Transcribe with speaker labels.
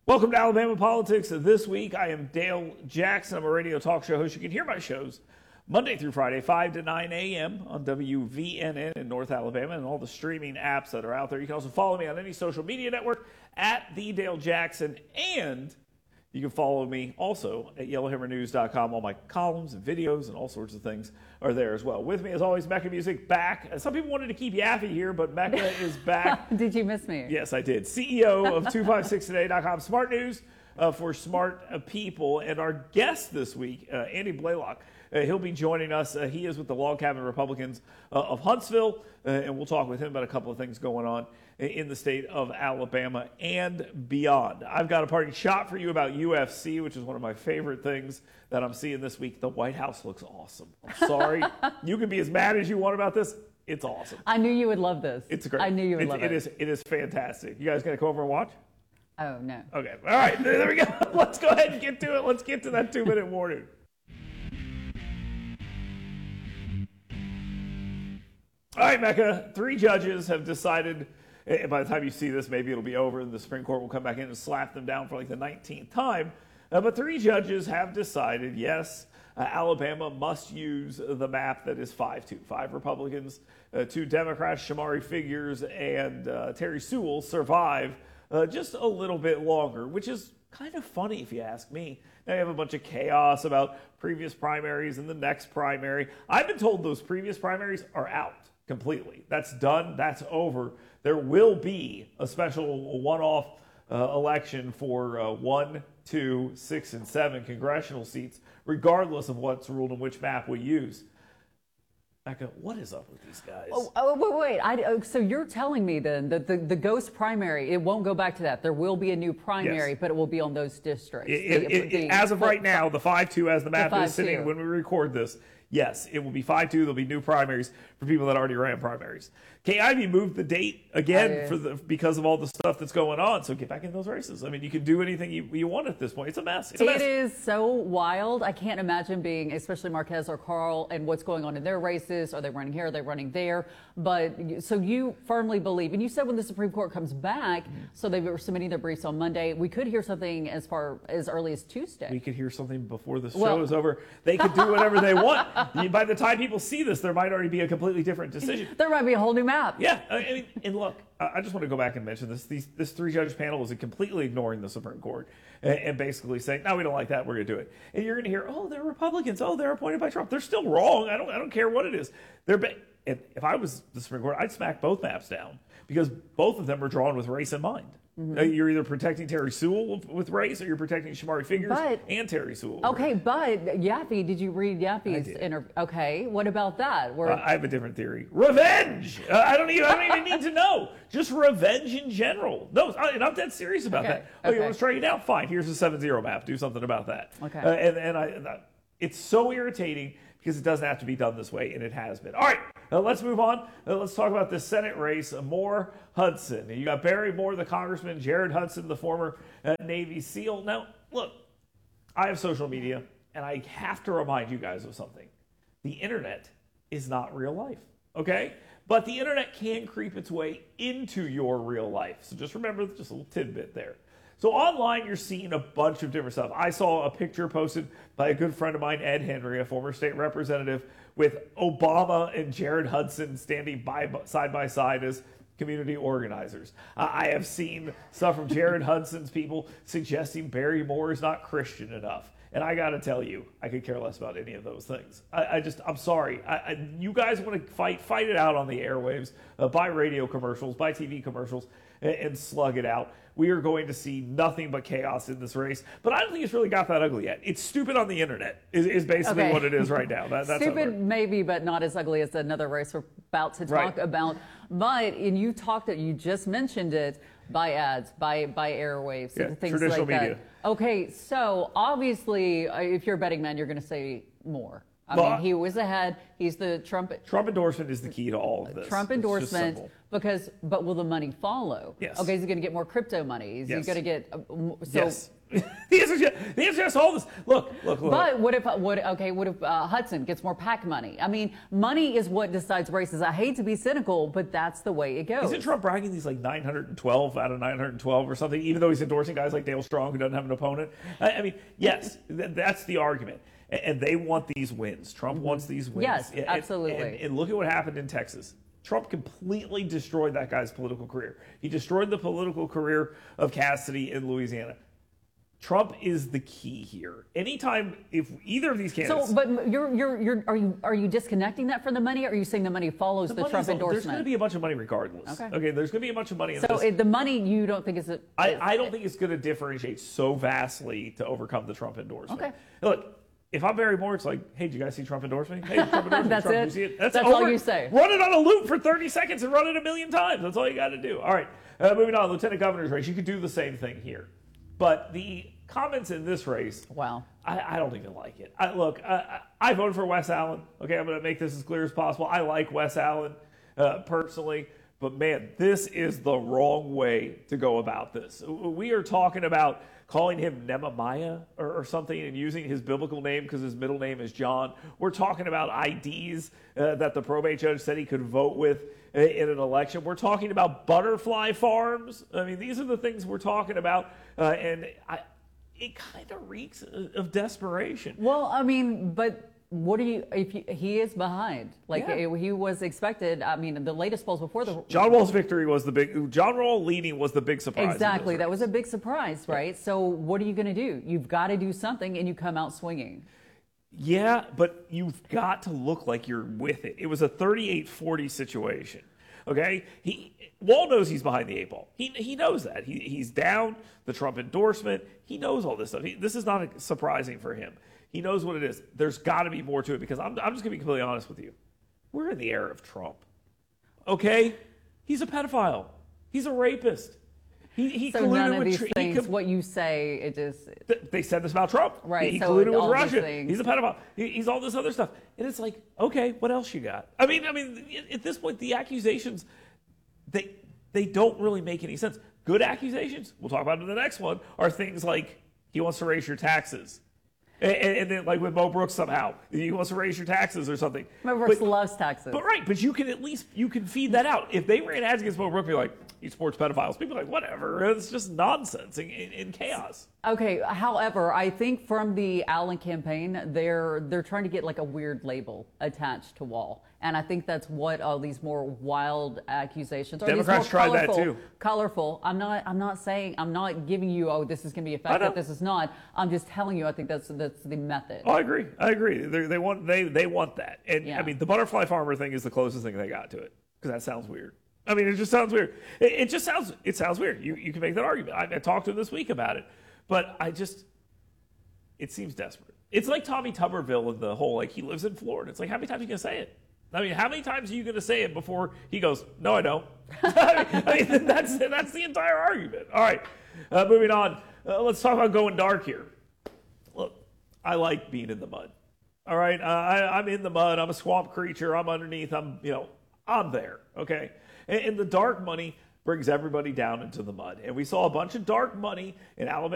Speaker 1: Welcome to Alabama Politics. This week, I am Dale Jackson. I'm a radio talk show host. You can hear my shows Monday through Friday, 5 to 9 a.m. on WVNN in North Alabama and all the streaming apps that are out there. You can also follow me on any social media network at The Dale Jackson, and you can follow me also at YellowHammerNews.com. All my columns and videos and all sorts of things are there as well. With me, as always, Mecca Music back. Some people wanted to keep Yaffe here, but Mecca is back.
Speaker 2: Did you miss me?
Speaker 1: Yes, I did. CEO of 256today.com. Smart news for smart people. And our guest this week, Andy Blaylock, he'll be joining us. He is with the Log Cabin Republicans of Huntsville, and we'll talk with him about a couple of things going on in the state of Alabama and beyond. I've got a parting shot for you about UFC, which is one of my favorite things that I'm seeing this week. The White House looks awesome. I'm sorry. You can be as mad as you want about this. It's awesome.
Speaker 2: I knew you would love this.
Speaker 1: It's great.
Speaker 2: I knew you would love it.
Speaker 1: It is fantastic. You guys going to come over and watch?
Speaker 2: Oh, no.
Speaker 1: Okay. All right. There we go. Let's go ahead and get to it. Let's get to that 2-minute warning. All right, Mecca. 3 judges have decided, and by the time you see this, maybe it'll be over and the Supreme Court will come back in and slap them down for like the 19th time. But 3 judges have decided, yes, Alabama must use the map that is 5-2. 5 Republicans, 2 Democrats, Shamari Figures, and Terry Sewell survive just a little bit longer, which is kind of funny if you ask me. Now you have a bunch of chaos about previous primaries and the next primary. I've been told those previous primaries are out completely. That's done. That's over. There will be a special one-off election for 1, 2, 6, and 7 congressional seats, regardless of what's ruled and which map we use. Becca, what is up with these guys?
Speaker 2: Wait. So you're telling me then that the ghost primary, it won't go back to that. There will be a new primary, yes, but it will be on those districts.
Speaker 1: As of right now, the 5-2 as the map is sitting when we record this, yes, it will be 5-2. There'll be new primaries for people that already ran primaries. Ivy moved the date again because of all the stuff that's going on. So get back in those races. I mean, you can do anything you want at this point. It's a mess. It
Speaker 2: is so wild. I can't imagine being, especially Marquez or Carl, and what's going on in their races. Are they running here? Are they running there? But so you firmly believe, and you said when the Supreme Court comes back, so they were submitting their briefs on Monday, we could hear something as early as Tuesday.
Speaker 1: We could hear something before the show is over. They could do whatever they want. By the time people see this, there might already be a completely different decision.
Speaker 2: There might be a whole new map.
Speaker 1: Yeah, I mean, and look, I just want to go back and mention this. This 3-judge panel is completely ignoring the Supreme Court and basically saying, no, we don't like that, we're going to do it. And you're going to hear, oh, they're Republicans. Oh, they're appointed by Trump. They're still wrong. I don't care what it is. If I was the Supreme Court, I'd smack both maps down because both of them are drawn with race in mind. Mm-hmm. You're either protecting Terry Sewell with race or you're protecting Shamari Figures and Terry Sewell.
Speaker 2: Okay, but Yaffe, did you read Yaffe's interview? Okay, what about that?
Speaker 1: I have a different theory. Revenge! I don't even need to know. Just revenge in general. No, and I'm dead serious about that. Oh, you want to strike it down? Fine, here's a 7-0 map. Do something about that.
Speaker 2: Okay.
Speaker 1: It's so irritating because it doesn't have to be done this way, and it has been. All right, let's move on. Let's talk about the Senate race. Moore Hudson. You got Barry Moore, the congressman, Jared Hudson, the former Navy SEAL. Now, look, I have social media, and I have to remind you guys of something. The internet is not real life, okay? But the internet can creep its way into your real life. So just remember, just a little tidbit there. So online, you're seeing a bunch of different stuff. I saw a picture posted by a good friend of mine, Ed Henry, a former state representative, with Obama and Jared Hudson standing side by side as community organizers. I have seen stuff from Jared Hudson's people suggesting Barry Moore is not Christian enough. And I got to tell you, I could care less about any of those things. I'm sorry. You guys want to fight it out on the airwaves, buy radio commercials, buy TV commercials, and slug it out. We are going to see nothing but chaos in this race. But I don't think it's really got that ugly yet. It's stupid on the internet is basically what it is right now. That's
Speaker 2: stupid maybe, but not as ugly as another race we're about to talk about. But you just mentioned it, by ads, by airwaves, and things like that. Okay, so obviously, if you're a betting man, you're going to say more. I mean, he was ahead. He's the Trump
Speaker 1: endorsement is the key to all of this.
Speaker 2: Trump endorsement, but will the money follow?
Speaker 1: Yes.
Speaker 2: Okay, is he going to get more crypto money? Is he going to get
Speaker 1: The answer is yes to all this. Look.
Speaker 2: But what if Hudson gets more PAC money? I mean, money is what decides races. I hate to be cynical, but that's the way it goes.
Speaker 1: Isn't Trump bragging these like 912 out of 912 or something, even though he's endorsing guys like Dale Strong who doesn't have an opponent? I mean, yes, that's the argument. And they want these wins. Trump wants these wins.
Speaker 2: Yes, absolutely.
Speaker 1: And look at what happened in Texas. Trump completely destroyed that guy's political career. He destroyed the political career of Cassidy in Louisiana. Trump is the key here. Anytime, if either of these candidates.
Speaker 2: So, but are you disconnecting that from the money? Or are you saying the money follows the Trump endorsement?
Speaker 1: There's going to be a bunch of money regardless. Okay. There's going to be a bunch of money.
Speaker 2: So the money you don't think is.
Speaker 1: I don't think it's going to differentiate so vastly to overcome the Trump endorsement.
Speaker 2: Okay.
Speaker 1: Look. If I'm Barry Moore, it's like, hey, did you guys see Trump endorse me? Hey, Trump endorsed me.
Speaker 2: That's
Speaker 1: Trump,
Speaker 2: it.
Speaker 1: You see it?
Speaker 2: That's all you say.
Speaker 1: Run it on a loop for 30 seconds and run it a million times. That's all you got to do. All right, moving on. Lieutenant governor's race. You could do the same thing here. But the comments in this race,
Speaker 2: wow,
Speaker 1: I don't even like it. I voted for Wes Allen. Okay, I'm going to make this as clear as possible. I like Wes Allen personally. But, man, this is the wrong way to go about this. We are talking about calling him Nehemiah or something and using his biblical name because his middle name is John. We're talking about IDs that the probate judge said he could vote with in an election. We're talking about butterfly farms. I mean, these are the things we're talking about. It kind of reeks of desperation.
Speaker 2: Well, I mean, but... he is behind. He was expected. I mean, the latest polls before the
Speaker 1: John Wall's victory was the big. John Wall leading was the big surprise.
Speaker 2: Exactly, that was a big surprise, right? Yeah. So what are you going to do? You've got to do something, and you come out swinging.
Speaker 1: Yeah, but you've got to look like you're with it. It was a 38-40 situation. Okay, Wall knows he's behind the 8 ball. He knows that. He's down the Trump endorsement. He knows all this stuff. This is not surprising for him. He knows what it is. There's got to be more to it because I'm just going to be completely honest with you. We're in the era of Trump. Okay? He's a pedophile. He's a rapist. He
Speaker 2: so none of these things, what you say, it just...
Speaker 1: They said this about Trump.
Speaker 2: Right.
Speaker 1: He colluded with Russia. He's a pedophile. He's all this other stuff. And it's like, okay, what else you got? I mean, at this point, the accusations, they don't really make any sense. Good accusations, we'll talk about in the next one, are things like he wants to raise your taxes. And then, like with Mo Brooks, somehow he wants to raise your taxes or something.
Speaker 2: Mo Brooks loves taxes.
Speaker 1: But you can at least feed that out. If they ran ads against Mo Brooks, be like, he supports pedophiles. People are like, whatever. It's just nonsense and chaos.
Speaker 2: Okay. However, I think from the Allen campaign, they're trying to get like a weird label attached to Wall, and I think that's what all these more wild accusations are.
Speaker 1: Democrats tried that too.
Speaker 2: Colorful. I'm not giving you, this is going to be effective. This is not. I'm just telling you. I think that's the method.
Speaker 1: Oh, I agree. They want that, and yeah. I mean the butterfly farmer thing is the closest thing they got to it because that sounds weird. I mean, it just sounds weird. It sounds weird. You can make that argument. I talked to him this week about it, but it seems desperate. It's like Tommy Tuberville and the whole, like, he lives in Florida. It's like, how many times are you going to say it? I mean, how many times are you going to say it before he goes, no, I don't? I mean, that's the entire argument. All right, moving on. Let's talk about going dark here. Look, I like being in the mud. All right, I'm in the mud. I'm a swamp creature. I'm underneath. I'm there, okay? And the dark money brings everybody down into the mud. And we saw a bunch of dark money in Alabama.